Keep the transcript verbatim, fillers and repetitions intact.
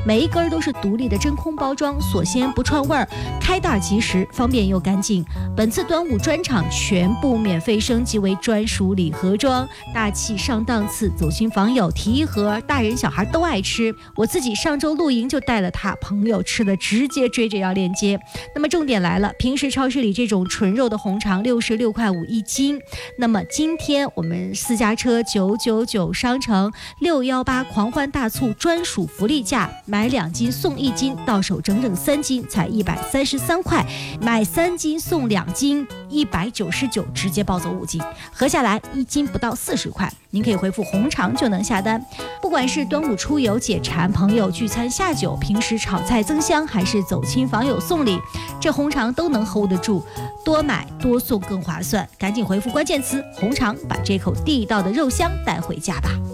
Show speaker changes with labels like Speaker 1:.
Speaker 1: 每一根都是独立的真空包装，锁鲜不串味儿，开袋即食，方便又干净。本次端午专场全部免费升级为专属礼盒装，大气上档次，走亲访友提一盒，大人小孩都爱吃。我自己上周露营就带了它，朋友吃了直接追着要链接。那么重点来了，平时超市里这种纯肉的红肠六十六块五一斤，那么今天我们私家车九九九商城六一八狂欢大促专属福利价，买两斤送一斤，到手整整三斤才一百三十三块，买三斤送两斤一百九十九，直接抱走五斤，合下来一斤不到四十块，您可以回复红肠就能下单。不管是端午出游解馋，朋友聚餐下酒，平时炒菜增香，还是走亲访友送礼，这红肠都能 hold 得住，多买多送更划算。赶紧回复关键词红肠，把这口地道的肉香带回家吧。